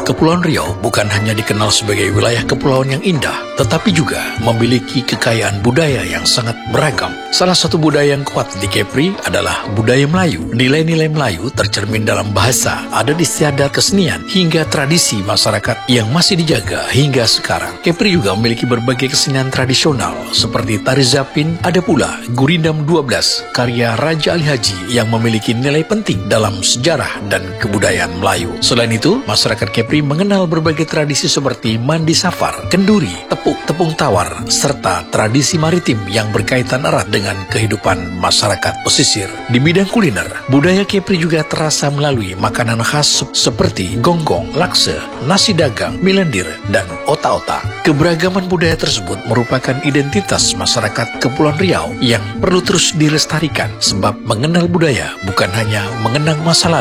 Kepulauan Riau bukan hanya dikenal sebagai wilayah kepulauan yang indah, tetapi juga memiliki kekayaan budaya yang sangat beragam. Salah satu budaya yang kuat di Kepri adalah budaya Melayu. Nilai-nilai Melayu tercermin dalam bahasa, adat istiadat, kesenian, hingga tradisi masyarakat yang masih dijaga hingga sekarang. Kepri juga memiliki berbagai kesenian tradisional seperti tari zapin, ada pula Gurindam 12, karya Raja Ali Haji yang memiliki nilai penting dalam sejarah dan kebudayaan Melayu. Selain itu, masyarakat Kepri mengenal berbagai tradisi seperti mandi safar, kenduri, tepung tawar, serta tradisi maritim yang berkaitan erat dengan kehidupan masyarakat pesisir. Di bidang kuliner, budaya Kepri juga terasa melalui makanan khas seperti gonggong, lakse, nasi dagang, milendir, dan otak-otak. Keberagaman budaya tersebut merupakan identitas masyarakat Kepulauan Riau yang perlu terus dilestarikan, sebab mengenal budaya bukan hanya mengenang masa lalu,